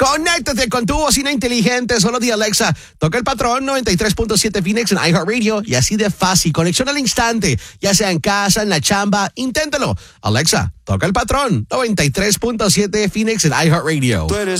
Conéctate con tu bocina inteligente. Solo di Alexa, toca el patrón 93.7 Phoenix en iHeartRadio y así de fácil. Conexión al instante, ya sea en casa, en la chamba. Inténtalo. Alexa, toca el patrón 93.7 Phoenix en iHeartRadio. Tú eres